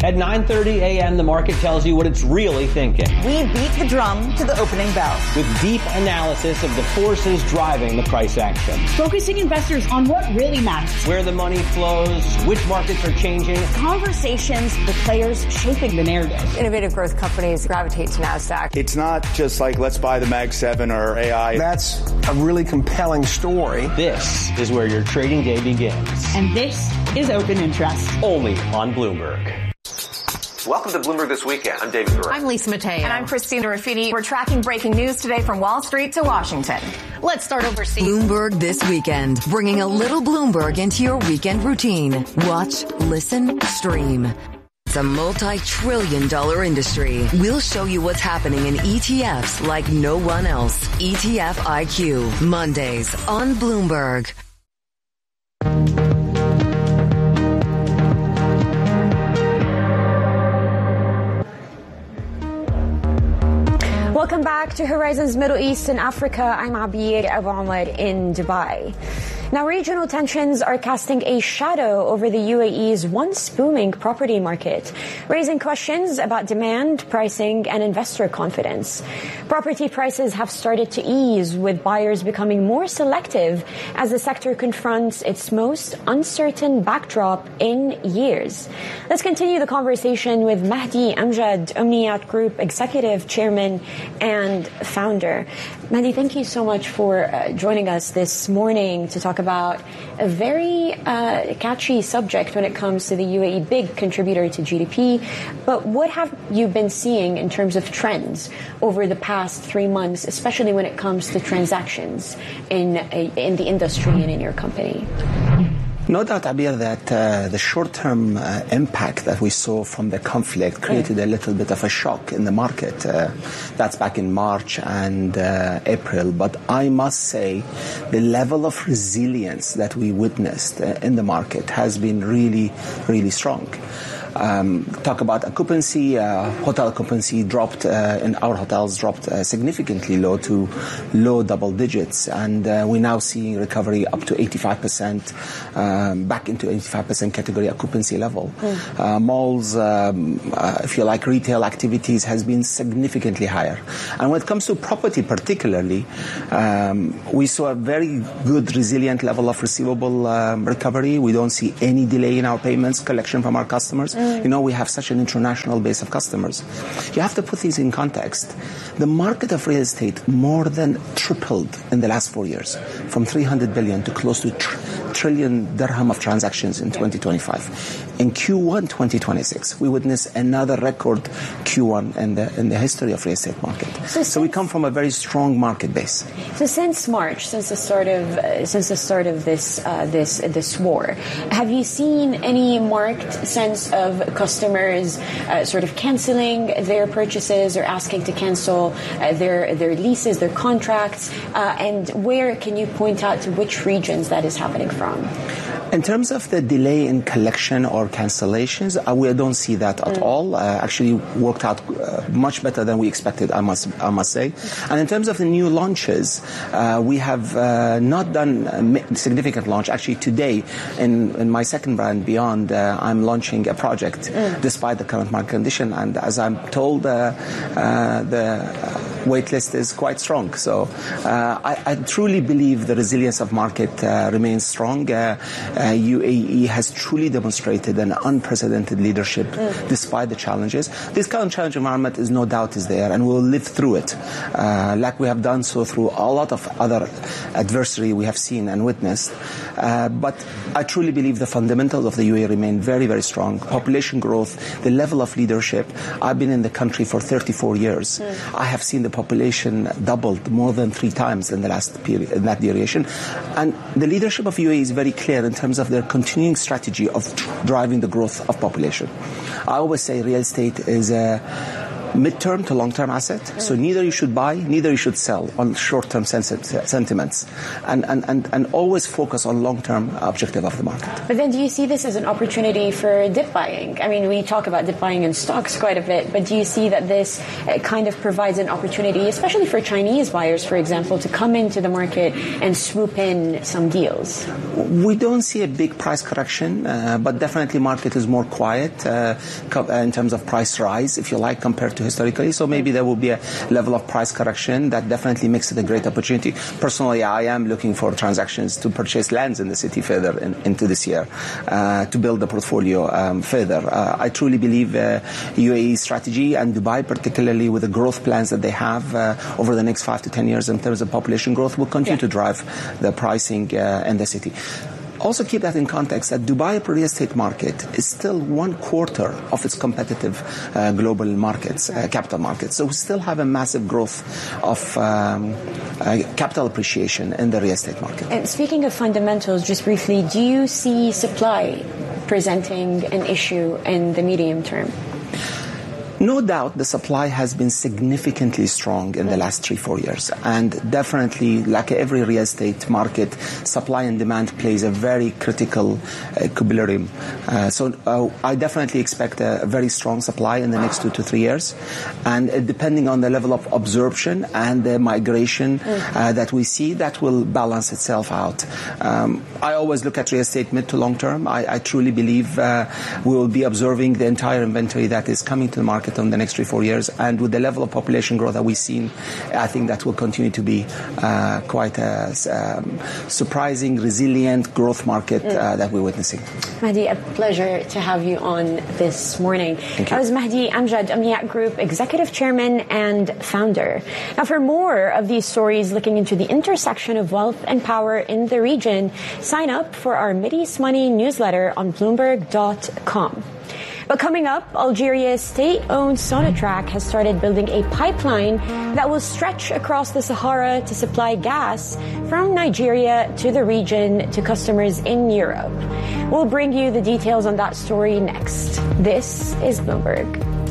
At 9:30 a.m., the market tells you what it's really thinking. We beat the drum to the opening bell. With deep analysis of the forces driving the price action. Focusing investors on what really matters. Where the money flows, which markets are changing. Conversations with players shaping the narrative. Innovative growth companies gravitate to NASDAQ. It's not just like, let's buy the Mag 7 or AI. That's a really compelling story. This is where your trading day begins. And this is Open Interest. Only on Bloomberg. Welcome to Bloomberg This Weekend. I'm David Gura. I'm Lisa Mateo. And I'm Christina Ruffini. We're tracking breaking news today from Wall Street to Washington. Let's start overseas. Bloomberg This Weekend, bringing a little Bloomberg into your weekend routine. Watch, listen, stream. It's a multi-trillion-dollar industry. We'll show you what's happening in ETFs like no one else. ETF IQ, Mondays on Bloomberg. Welcome back to Horizons Middle East and Africa. I'm Abir Abu Ahmed in Dubai. Now, regional tensions are casting a shadow over the UAE's once booming property market, raising questions about demand, pricing, and investor confidence. Property prices have started to ease, with buyers becoming more selective as the sector confronts its most uncertain backdrop in years. Let's continue the conversation with Mahdi Amjad, Umniyat Group Executive Chairman and Founder. Mahdi, thank you so much for joining us this morning to talk about a very catchy subject when it comes to the UAE, big contributor to GDP. But what have you been seeing in terms of trends over the past 3 months, especially when it comes to transactions in the industry and in your company? No doubt, Abir, that the short-term impact that we saw from the conflict created a little bit of a shock in the market. That's back in March and April. But I must say the level of resilience that we witnessed in the market has been really, really strong. Talk about occupancy. Hotel occupancy dropped in our hotels significantly low double digits, and we're now seeing recovery up to 85%, back into 85% category occupancy level. Malls, if you like, retail activities has been significantly higher. And when it comes to property particularly, we saw a very good resilient level of receivable recovery. We don't see any delay in our payments, collection from our customers. You know, we have such an international base of customers. You have to put these in context. The market of real estate more than tripled in the last 4 years, from 300 billion to close to trillion dirham of transactions in 2025. In Q1 2026, we witnessed another record Q1 in the history of real estate market. So we come from a very strong market base. So since March, since the start of this war, have you seen any marked sense of customers sort of canceling their purchases or asking to cancel their leases, their contracts, and where can you point out to which regions that is happening from? In terms of the delay in collection or cancellations, we don't see that at all. Actually worked out much better than we expected, I must say. And in terms of the new launches, we have not done a significant launch. Actually today, in my second brand, Beyond, I'm launching a project despite the current market condition. And as I'm told, the wait list is quite strong. So I truly believe the resilience of market remains strong. UAE has truly demonstrated an unprecedented leadership despite the challenges. This current challenge environment is no doubt is there, and we'll live through it like we have done so through a lot of other adversity we have seen and witnessed. But I truly believe the fundamentals of the UAE remain very, very strong. Population growth, the level of leadership. I've been in the country for 34 years. I have seen the population doubled more than 3 times in the last period, in that duration. And the leadership of UAE is very clear in terms of their continuing strategy of driving the growth of population. I always say real estate is a mid-term to long-term asset. So neither you should buy, neither you should sell on short-term sentiments. And always focus on long-term objective of the market. But then do you see this as an opportunity for dip buying? I mean, we talk about dip buying in stocks quite a bit, but do you see that this kind of provides an opportunity, especially for Chinese buyers, for example, to come into the market and swoop in some deals? We don't see a big price correction, but definitely market is more quiet in terms of price rise, if you like, compared to historically. So maybe there will be a level of price correction that definitely makes it a great opportunity. Personally, I am looking for transactions to purchase lands in the city further into this year, to build the portfolio further. I truly believe UAE strategy and Dubai, particularly with the growth plans that they have over the next 5 to 10 years in terms of population growth, will continue to drive the pricing in the city. Also keep that in context that Dubai real estate market is still 1/4 of its competitive global markets, capital markets. So we still have a massive growth of capital appreciation in the real estate market. And speaking of fundamentals, just briefly, do you see supply presenting an issue in the medium term? No doubt the supply has been significantly strong in the last 3-4 years. And definitely, like every real estate market, supply and demand plays a very critical equilibrium. So I definitely expect a very strong supply in the next 2 to 3 years. And depending on the level of absorption and the migration that we see, that will balance itself out. I always look at real estate mid to long term. I truly believe we will be absorbing the entire inventory that is coming to the market in the next 3-4 years, and with the level of population growth that we've seen, I think that will continue to be quite a surprising, resilient growth market that we're witnessing. Mahdi, a pleasure to have you on this morning. Thank you. I was Mahdi Amjad, Amniat Group Executive Chairman and Founder. Now, for more of these stories looking into the intersection of wealth and power in the region, sign up for our Mideast Money newsletter on Bloomberg.com. But coming up, Algeria's state-owned Sonatrach has started building a pipeline that will stretch across the Sahara to supply gas from Nigeria to the region to customers in Europe. We'll bring you the details on that story next. This is Bloomberg.